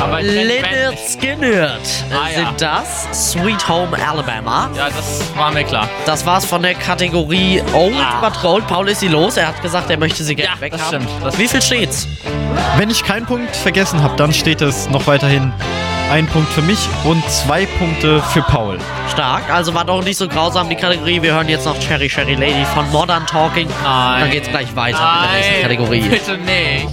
Aber ich kenn die Band Lynyrd nicht. Skynyrd ja. sind das. Sweet Home Alabama. Ja, das war mir klar. Das war's von der Kategorie Old but Gold. Paul ist sie los. Er hat gesagt, er möchte sie gerne Ja, weghaben. das stimmt. Wie viel steht's? Wenn ich keinen Punkt vergessen habe, dann steht es noch weiterhin 1 Punkt für mich und 2 Punkte für Paul. Stark. Also war doch nicht so grausam die Kategorie. Wir hören jetzt noch Cherry Cherry Lady von Modern Talking. Nein. Dann geht's gleich weiter mit der nächsten Kategorie. Bitte nicht.